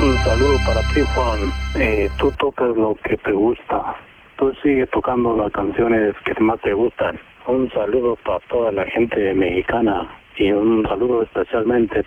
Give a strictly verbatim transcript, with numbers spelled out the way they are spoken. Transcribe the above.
Un saludo para ti, Juan. Eh, tú tocas lo que te gusta. Tú sigues tocando las canciones que más te gustan. Un saludo para toda la gente mexicana y un saludo especialmente